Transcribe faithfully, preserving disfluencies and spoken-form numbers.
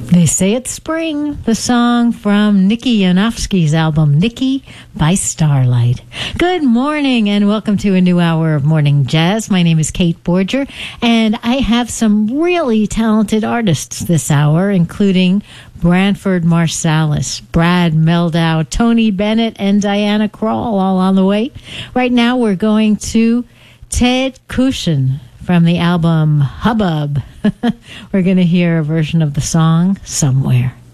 They Say It's Spring, the song from Nikki Yanofsky's album, Nikki by Starlight. Good morning and welcome to a new hour of Morning Jazz. My name is Kate Borger, and I have some really talented artists this hour, including Branford Marsalis, Brad Mehldau, Tony Bennett, and Diana Krall, all on the way. Right now we're going to Ted Cushion from the album Hubbub. We're going to hear a version of the song, Somewhere.